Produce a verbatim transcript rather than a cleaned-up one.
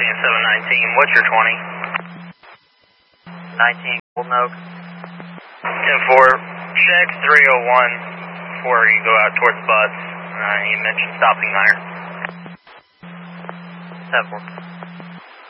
fourteen seven nineteen, what's your twenty? nineteen Golden Oak. ten four, check three oh one before you go out towards the bus. Uh, you mentioned stopping there. ten four.